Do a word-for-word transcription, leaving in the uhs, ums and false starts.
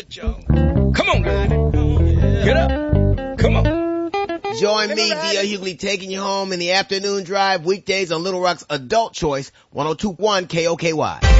foot, y'all. Come on, ride it. Get up. Come on. Join me, D L Hughley, taking you home in the afternoon drive, weekdays on Little Rock's Adult Choice, one oh two point one K O K Y.